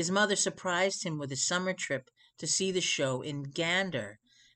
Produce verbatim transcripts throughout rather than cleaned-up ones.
His mother surprised him with a summer trip to see the show in Gander.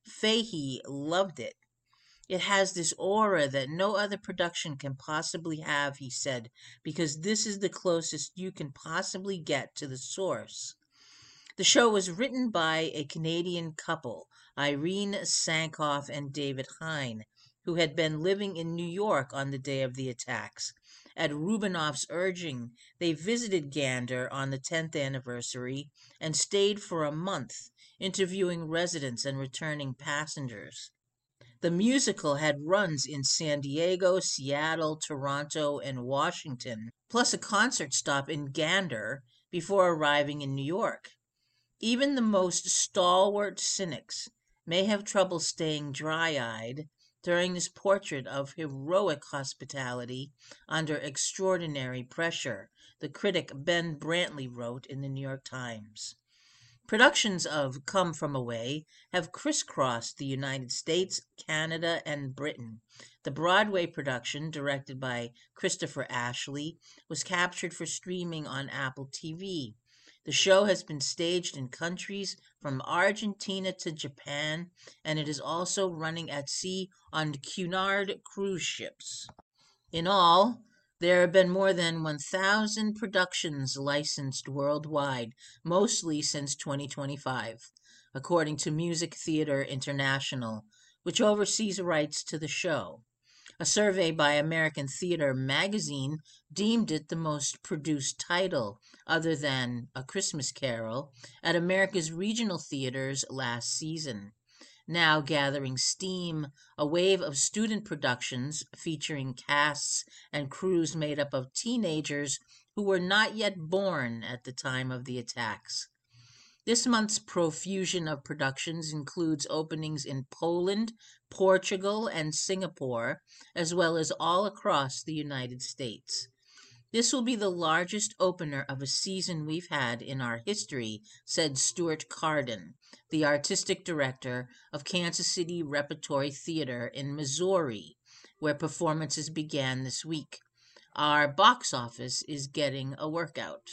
Fahey loved it. It has this aura that no other production can possibly have, he said, because this is the closest you can possibly get to the source. The show was written by a Canadian couple, Irene Sankoff and David Hein, who had been living in New York on the day of the attacks. At Rubinoff's urging, they visited Gander on the tenth anniversary and stayed for a month, interviewing residents and returning passengers. The musical had runs in San Diego, Seattle, Toronto, and Washington, plus a concert stop in Gander before arriving in New York. Even the most stalwart cynics may have trouble staying dry-eyed during this portrait of heroic hospitality under extraordinary pressure, the critic Ben Brantley wrote in the New York Times. Productions of Come From Away have crisscrossed the United States, Canada, and Britain. The Broadway production, directed by Christopher Ashley, was captured for streaming on Apple T V. The show has been staged in countries from Argentina to Japan, and it is also running at sea on Cunard cruise ships. In all, there have been more than one thousand productions licensed worldwide, mostly since twenty twenty-five, according to Music Theatre International, which oversees rights to the show. A survey by American Theater Magazine deemed it the most produced title, other than A Christmas Carol, at America's regional theaters last season. Now gathering steam, a wave of student productions featuring casts and crews made up of teenagers who were not yet born at the time of the attacks. This month's profusion of productions includes openings in Poland, Portugal, and Singapore, as well as all across the United States. This will be the largest opener of a season we've had in our history, said Stuart Carden, the artistic director of Kansas City Repertory Theater in Missouri, where performances began this week. Our box office is getting a workout.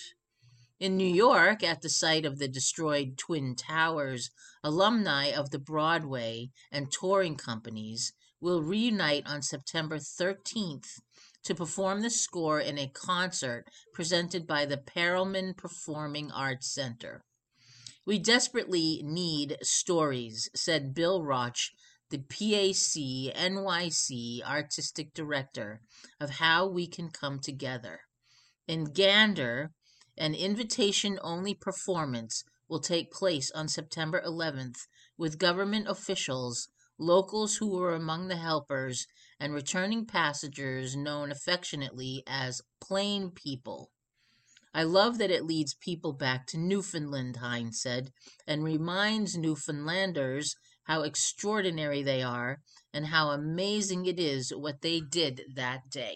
In New York, at the site of the destroyed Twin Towers, alumni of the Broadway and touring companies will reunite on September thirteenth to perform the score in a concert presented by the Perelman Performing Arts Center. We desperately need stories, said Bill Roch, the P A C N Y C artistic director, of how we can come together. In Gander, an invitation-only performance will take place on September eleventh with government officials, locals who were among the helpers, and returning passengers known affectionately as Plain People. I love that it leads people back to Newfoundland, Hein said, and reminds Newfoundlanders how extraordinary they are and how amazing it is what they did that day.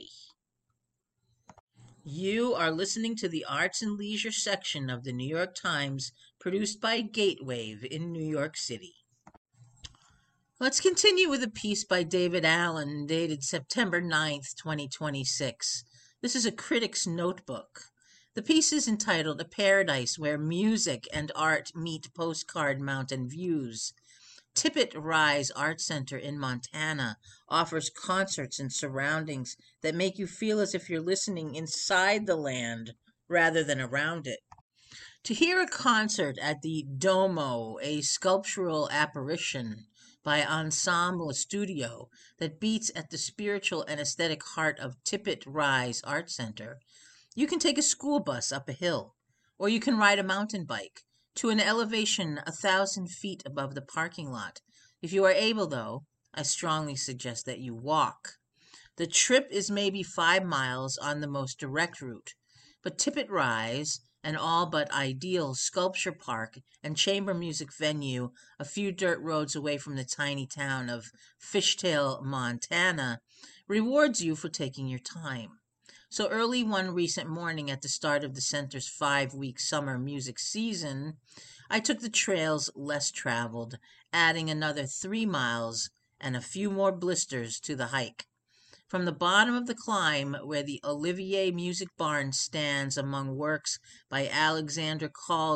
You are listening to the Arts and Leisure section of the New York Times, produced by Gatewave in New York City. Let's continue with a piece by David Allen, dated September ninth, twenty twenty-six. This is a critic's notebook. The piece is entitled A Paradise Where Music and Art Meet Postcard Mountain Views. Tippet Rise Art Center in Montana offers concerts and surroundings that make you feel as if you're listening inside the land rather than around it. To hear a concert at the Domo, a sculptural apparition by Ensemble Studio that beats at the spiritual and aesthetic heart of Tippet Rise Art Center, you can take a school bus up a hill, or you can ride a mountain bike to an elevation a thousand feet above the parking lot. If you are able, though, I strongly suggest that you walk. The trip is maybe five miles on the most direct route, but Tippet Rise, an all but ideal sculpture park and chamber music venue a few dirt roads away from the tiny town of Fishtail, Montana, rewards you for taking your time. So early one recent morning at the start of the center's five-week summer music season, I took the trails less traveled, adding another three miles and a few more blisters to the hike. From the bottom of the climb, where the Olivier Music Barn stands among works by Alexander